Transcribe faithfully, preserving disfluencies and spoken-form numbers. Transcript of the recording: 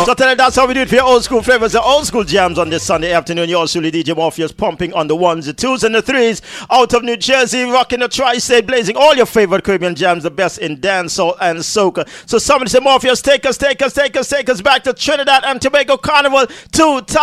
So tonight, that's how we do it for your old school flavors, the old school jams on this Sunday afternoon. Yours truly, D J Morpheus, pumping on the ones, the twos, and the threes. Out of New Jersey, rocking the tri-state, blazing all your favorite Caribbean jams, the best in dancehall and soca. So somebody say, Morpheus, take us, take us, take us, take us back to Trinidad and Tobago Carnival two thousand.